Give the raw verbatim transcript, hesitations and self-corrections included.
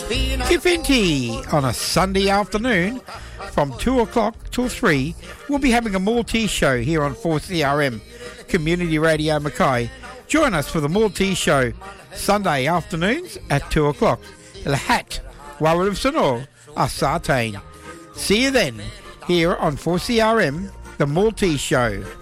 Kifinti on a Sunday afternoon from two o'clock till three. We'll be having a Maltese show here on four C R M Community Radio Mackay. Join us for the Maltese show Sunday afternoons at two o'clock. Lahat, Warren of Sonor, Asartain. See you then here on four C R M, the Maltese show.